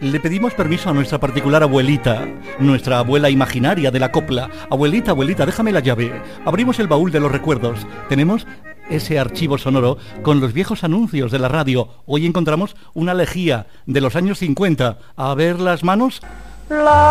Le pedimos permiso a nuestra particular abuelita, nuestra abuela imaginaria de la copla. Abuelita, abuelita, déjame la llave. Abrimos el baúl de los recuerdos. Tenemos ese archivo sonoro con los viejos anuncios de la radio. Hoy encontramos una lejía de los años 50. A ver las manos.